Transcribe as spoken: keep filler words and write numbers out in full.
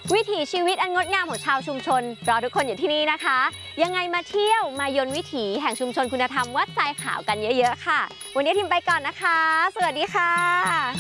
วิถีชีวิตอันงดงามของชาวชุมชนรอทุกคนอยู่ที่นี่นะคะยังไงมาเที่ยวมายนต์วิถีแห่งชุมชนคุณธรรมวัดทรายขาวกันเยอะๆค่ะวันนี้ทิมไปก่อนนะคะสวัสดีค่ะ